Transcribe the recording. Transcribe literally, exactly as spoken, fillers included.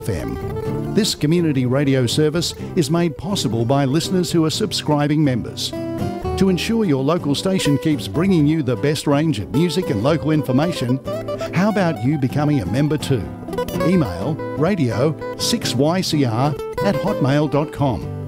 F M. This community radio service is made possible by listeners who are subscribing members. To ensure your local station keeps bringing you the best range of music and local information, how about you becoming a member too? Email radio six y c r at hotmail dot com.